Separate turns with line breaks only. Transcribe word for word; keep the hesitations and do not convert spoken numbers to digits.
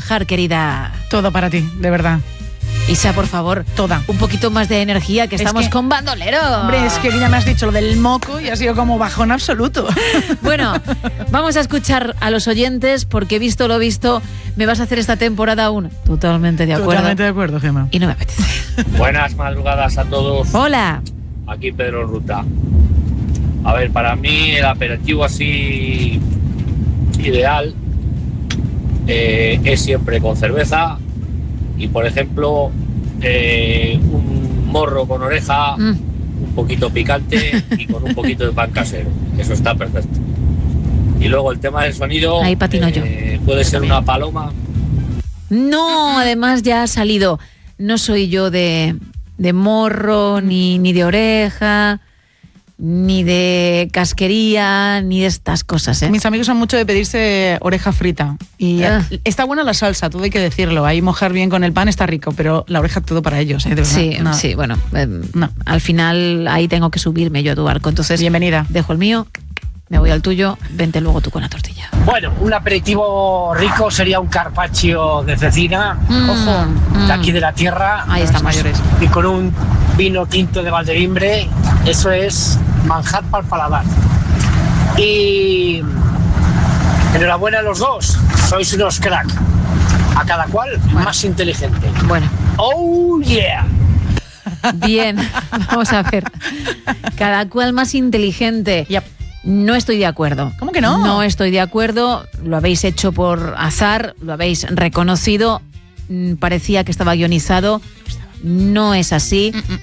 trabajar, querida.
Todo para ti, de verdad.
Isa, por favor,
toda.
Un poquito más de energía, que
es
estamos
que,
con bandolero.
Hombre, es que ya me has dicho lo del moco y ha sido como bajón absoluto.
Bueno, vamos a escuchar a los oyentes, porque visto lo visto, me vas a hacer esta temporada aún totalmente de acuerdo.
Totalmente de acuerdo, Gemma.
Y no me apetece.
Buenas madrugadas a todos.
Hola.
Aquí Pedro Ruta. A ver, para mí el aperitivo así ideal eh, es siempre con cerveza y, por ejemplo, eh, un morro con oreja, mm. un poquito picante y con un poquito de pan casero. Eso está perfecto. Y luego el tema del sonido.
Ahí patino yo.
Eh, puede ser una paloma.
No, además ya ha salido. No soy yo de, de morro, ni, ni de oreja, ni de casquería, ni de estas cosas, ¿eh?
Mis amigos son mucho de pedirse oreja frita. Y ah. está buena la salsa, todo hay que decirlo. Ahí mojar bien con el pan está rico, pero la oreja todo para ellos, ¿eh? De verdad.
Sí,
no.
sí, bueno. Eh, no. Al final ahí tengo que subirme yo a tu barco. Entonces,
bienvenida.
Dejo el mío, me voy al tuyo, vente luego tú con la tortilla.
Bueno, un aperitivo rico sería un carpaccio de cecina,
mm,
ojo,
mm.
de aquí de la tierra.
Ahí están mayores.
Y con un vino tinto de Valdevimbre, eso es manjar para el paladar. Y enhorabuena a los dos, sois unos crack. A cada cual bueno. más inteligente.
Bueno.
Oh yeah.
Bien, vamos a ver. Cada cual más inteligente.
Yep.
No estoy de acuerdo.
¿Cómo que no?
No estoy de acuerdo. Lo habéis hecho por azar, lo habéis reconocido. Parecía que estaba guionizado. No es así. Mm-mm.